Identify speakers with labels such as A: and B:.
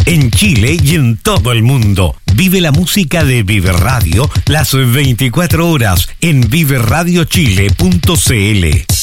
A: en Chile y en todo el mundo. Vive la música de Vive Radio las 24 horas en viveradiochile.cl.